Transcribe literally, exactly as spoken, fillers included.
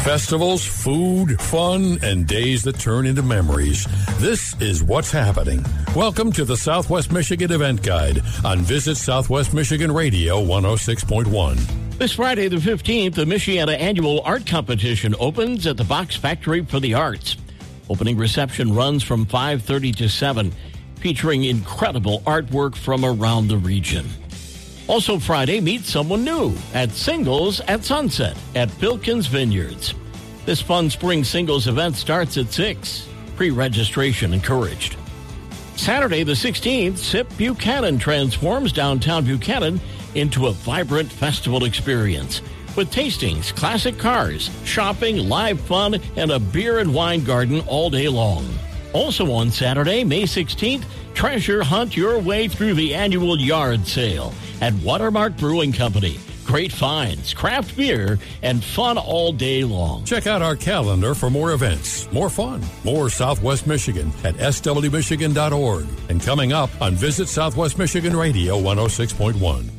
Festivals, food, fun, and days that turn into memories. This is what's happening. Welcome to the Southwest Michigan Event Guide on Visit Southwest Michigan Radio one oh six point one. This Friday the fifteenth, the Michiana Annual Art Competition opens at the Box Factory for the Arts. Opening reception runs from five thirty to seven, featuring incredible artwork from around the region. Also Friday, meet someone new at Singles at Sunset at Filkins Vineyards. This fun spring singles event starts at six. Pre-registration encouraged. Saturday the sixteenth, S I P Buchanan transforms downtown Buchanan into a vibrant festival experience with tastings, classic cars, shopping, live fun, and a beer and wine garden all day long. Also on Saturday, May sixteenth, treasure hunt your way through the annual yard sale at Watermark Brewing Company. Great finds, craft beer, and fun all day long. Check out our calendar for more events, more fun, more Southwest Michigan at s w michigan dot org. And coming up on Visit Southwest Michigan Radio one oh six point one.